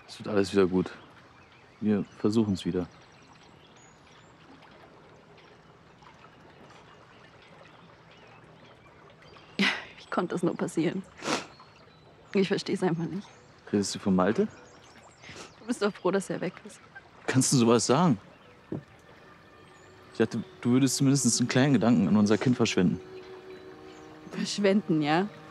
Es wird alles wieder gut. Wir versuchen es wieder. Wie konnte das nur passieren? Ich verstehe es einfach nicht. Redest du von Malte? Du bist doch froh, dass er weg ist. Kannst du sowas sagen? Ich dachte, du würdest zumindest einen kleinen Gedanken an unser Kind verschwenden. Verschwenden, ja?